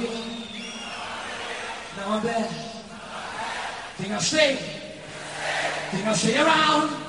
Now I'm back. Think I'll stay. Think I'll stay around.